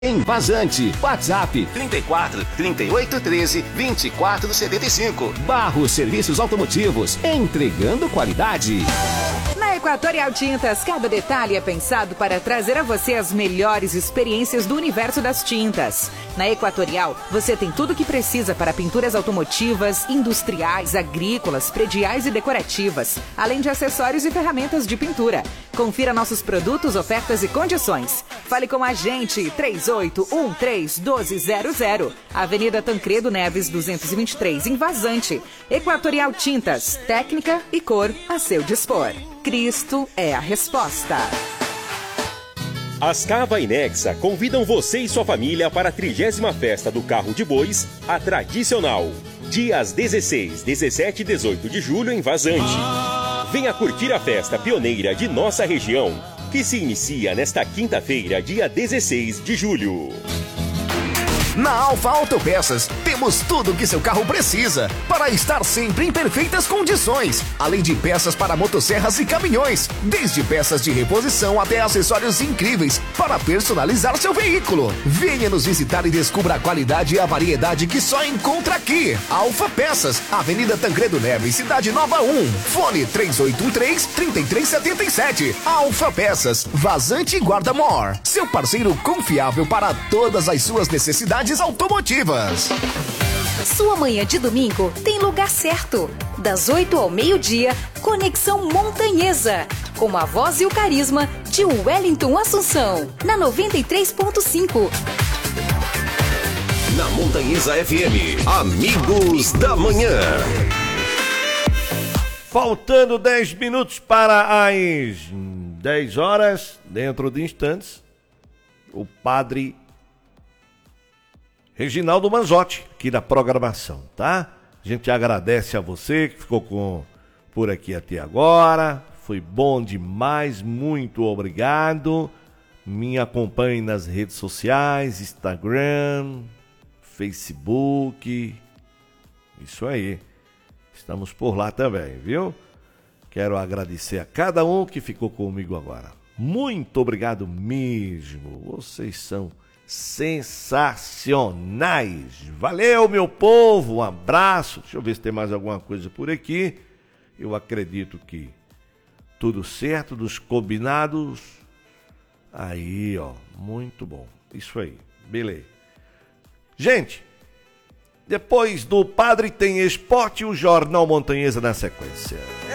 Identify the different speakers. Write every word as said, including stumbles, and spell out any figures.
Speaker 1: Em Vazante, WhatsApp trinta e quatro, trinta e oito, treze, vinte e quatro, setenta e cinco. Barros Serviços Automotivos, entregando qualidade.
Speaker 2: Na Equatorial Tintas, cada detalhe é pensado para trazer a você as melhores experiências do universo das tintas. Na Equatorial, você tem tudo o que precisa para pinturas automotivas, industriais, agrícolas, prediais e decorativas, além de acessórios e ferramentas de pintura. Confira nossos produtos, ofertas e condições. Fale com a gente, três oito um três, um dois zero zero. Avenida Tancredo Neves, duzentos e vinte e três, em Vazante. Equatorial Tintas, técnica e cor a seu dispor. Cristo é a resposta.
Speaker 3: As Cava e Nexa convidam você e sua família para a trigésima Festa do Carro de Bois, a tradicional. Dias dezesseis, dezessete e dezoito de julho em Vazante. Venha curtir a festa pioneira de nossa região, que se inicia nesta quinta-feira, dia dezesseis de julho.
Speaker 4: Na Alfa Autopeças, temos tudo o que seu carro precisa para estar sempre em perfeitas condições. Além de peças para motosserras e caminhões, desde peças de reposição até acessórios incríveis para personalizar seu veículo. Venha nos visitar e descubra a qualidade e a variedade que só encontra aqui. Alfa Peças, Avenida Tancredo Neves, Cidade Nova um. Fone três oito um três, três três sete sete. Alfa Peças, Vazante e Guarda-Mor. Seu parceiro confiável para todas as suas necessidades automotivas.
Speaker 5: Sua manhã de domingo tem lugar certo. Das oito ao meio-dia, Conexão Montanhesa. Com a voz e o carisma de Wellington Assunção. Na noventa e três ponto cinco.
Speaker 1: Na Montanhesa F M, Amigos da Manhã.
Speaker 6: Faltando dez minutos para as dez horas, dentro de instantes, o padre Reginaldo Manzotti, aqui da programação, tá? A gente agradece a você que ficou com, por aqui até agora. Foi bom demais, muito obrigado. Me acompanhe nas redes sociais, Instagram, Facebook. Isso aí. Estamos por lá também, viu? Quero agradecer a cada um que ficou comigo agora. Muito obrigado mesmo. Vocês são sensacionais. Valeu, meu povo, um abraço. Deixa eu ver se tem mais alguma coisa por aqui. Eu acredito que tudo certo, dos combinados. Aí, ó, muito bom. Isso aí, beleza. Gente, depois do Padre tem Esporte e o Jornal Montanhesa na sequência.